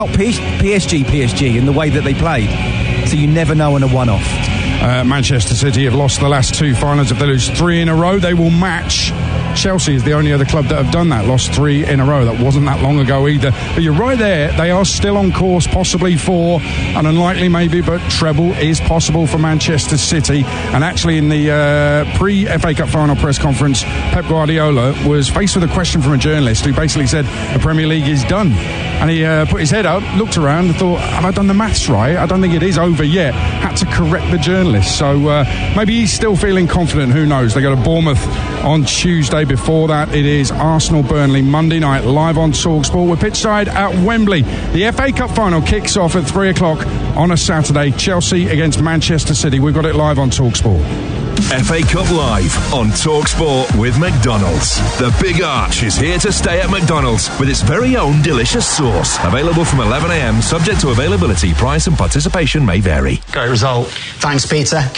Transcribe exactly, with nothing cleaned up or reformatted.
P S G, P S G in the way that they played. So you never know on a one-off. Uh, Manchester City have lost the last two finals. If they lose three in a row, they will match. Chelsea is the only other club that have done that, lost three in a row. That wasn't that long ago either. But you're right there. They are still on course, possibly for an unlikely maybe, but treble is possible for Manchester City. And actually in the uh, pre-F A Cup final press conference, Pep Guardiola was faced with a question from a journalist who basically said the Premier League is done. And he uh, put his head up, looked around and thought, have I done the maths right? I don't think it is over yet. Had to correct the journalist. So uh, maybe he's still feeling confident. Who knows? They go to Bournemouth on Tuesday. Before that, it is Arsenal-Burnley Monday night, live on TalkSport. We're pitchside at Wembley. The F A Cup final kicks off at three o'clock on a Saturday. Chelsea against Manchester City. We've got it live on TalkSport. F A Cup Live on TalkSport with McDonald's. The Big Arch is here to stay at McDonald's with its very own delicious sauce. Available from eleven a.m, subject to availability. Price and participation may vary. Great result. Thanks, Peter.